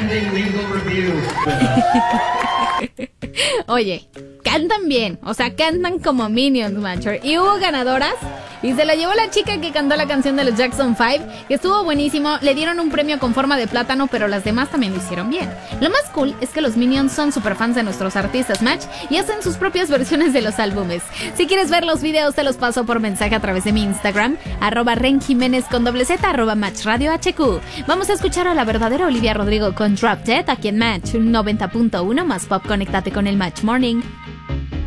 pending legal review. Oye, cantan bien, o sea, cantan como Minions, macho. Y hubo ganadoras y se la llevó la chica que cantó la canción de los Jackson 5, que estuvo buenísimo. Le dieron un premio con forma de plátano, pero las demás también lo hicieron bien. Lo más cool es que los Minions son super fans de nuestros artistas Match y hacen sus propias versiones de los álbumes. Si quieres ver los videos, te los paso por mensaje a través de mi Instagram, @renjiménez con /Z, @matchradiohq. Vamos a escuchar a la verdadera Olivia Rodrigo con Drop Dead aquí en Match 90.1 más pop. Conéctate con el Match Morning.